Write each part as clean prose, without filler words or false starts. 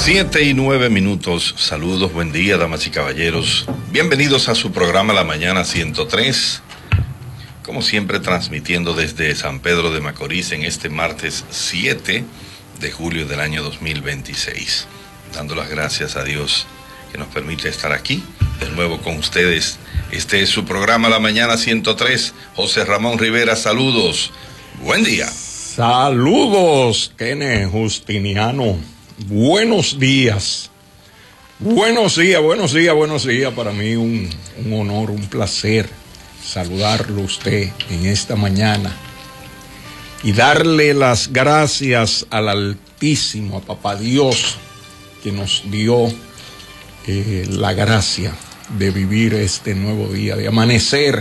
7:09. Saludos, buen día, damas y caballeros. Bienvenidos a su programa La Mañana 103. Como siempre, transmitiendo desde San Pedro de Macorís en este martes 7 de julio del año 2026. Dando las gracias a Dios que nos permite estar aquí de nuevo con ustedes. Este es su programa La Mañana 103. José Ramón Rivera, saludos. Buen día. Saludos, Kenneth Justiniano. Buenos días. Buenos días. Para mí un honor, un placer saludarlo a usted en esta mañana y darle las gracias al Altísimo, a Papá Dios, que nos dio la gracia de vivir este nuevo día, de amanecer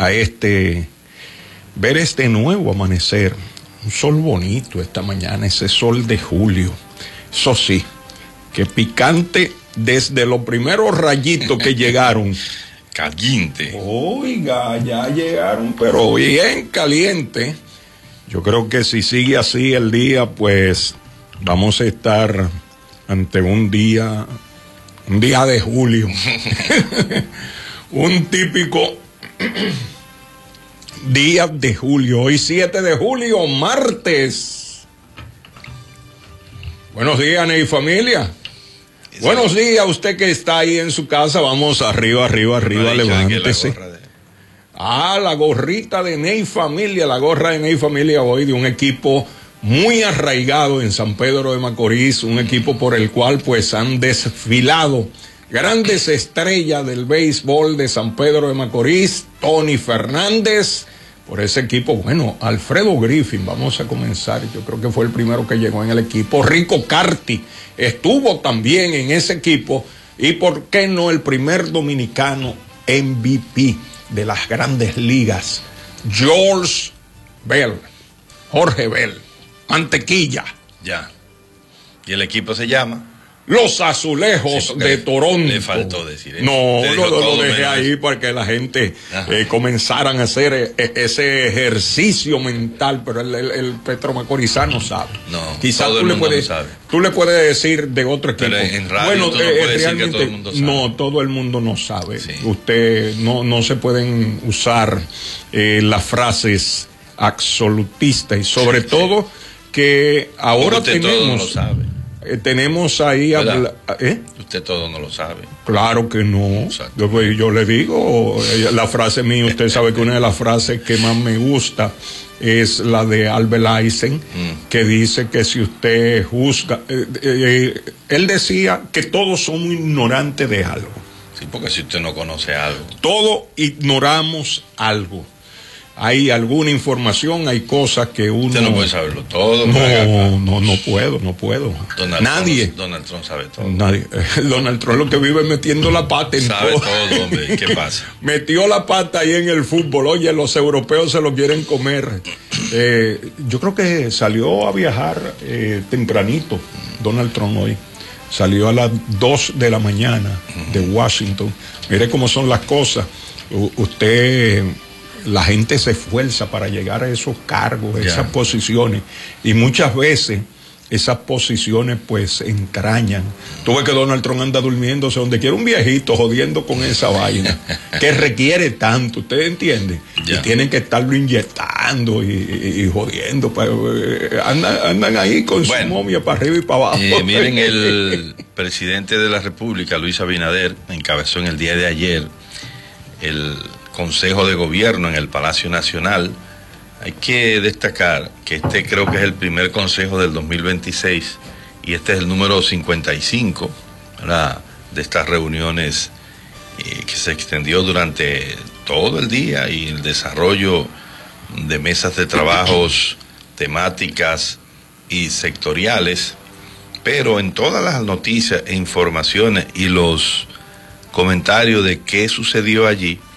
ver este nuevo amanecer. Un sol bonito esta mañana, ese sol de julio. Eso sí, que picante desde los primeros rayitos que llegaron. Caliente. Oiga, ya llegaron, pero bien caliente. Yo creo que si sigue así el día, pues vamos a estar ante un día de julio. Un típico día de julio. Hoy 7 de julio, martes. Buenos días, Ney Familia. Buenos días a usted que está ahí en su casa. Vamos arriba, levántese. La gorrita de Ney Familia, la gorra de Ney Familia hoy de un equipo muy arraigado en San Pedro de Macorís, un equipo por el cual pues han desfilado grandes estrellas del béisbol de San Pedro de Macorís. Tony Fernández, por ese equipo, bueno, Alfredo Griffin, vamos a comenzar, yo creo que fue el primero que llegó en el equipo. Rico Carti estuvo también en ese equipo, y por qué no el primer dominicano MVP de las grandes ligas, Jorge Bell, Mantequilla. Ya. ¿Y el equipo se llama? Los Azulejos de Toronto. Le faltó decir eso. No, lo dejé ahí para que la gente comenzaran a hacer ese ejercicio mental, pero el petromacorizano sabe. No, quizás todo el mundo lo sabe. Tú le puedes decir de otro equipo. Pero en radio tú no puedes decir que todo el mundo sabe. No, todo el mundo no sabe. Sí. Usted no se pueden usar las frases absolutistas, y sobre todo que ahora usted tenemos. Todo no lo sabe. Tenemos ahí Usted todo no lo sabe. Claro que no. Yo le digo, la frase mía, usted sabe que una de las frases que más me gusta es la de Albert Einstein, que dice que si usted juzga, él decía que todos somos ignorantes de algo. Sí, porque si usted no conoce algo. Todos ignoramos algo. Hay alguna información, hay cosas que uno... Usted no puede saberlo todo. No puedo. Nadie. Donald Trump sabe todo. Nadie. Donald Trump lo que vive es metiendo la pata en sabe todo. Todo, hombre. ¿Qué pasa? Metió la pata ahí en el fútbol. Oye, los europeos se lo quieren comer. Yo creo que salió a viajar tempranito Donald Trump hoy. Salió a las 2 de la mañana de Washington. Mire cómo son las cosas. La gente se esfuerza para llegar a esos cargos, esas posiciones, y muchas veces esas posiciones pues entrañan. Tú ves que Donald Trump anda durmiéndose donde quiera un viejito jodiendo con esa vaina que requiere tanto, ¿usted entiende? Y tienen que estarlo inyectando y jodiendo, andan ahí con su momia para arriba y para abajo. Miren, el presidente de la República, Luis Abinader, encabezó en el día de ayer el Consejo de Gobierno en el Palacio Nacional. Hay que destacar que creo que es el primer consejo del 2026 y este es el número 55, ¿verdad?, de estas reuniones que se extendió durante todo el día, y el desarrollo de mesas de trabajos temáticas y sectoriales, pero en todas las noticias e informaciones y los comentarios de qué sucedió allí,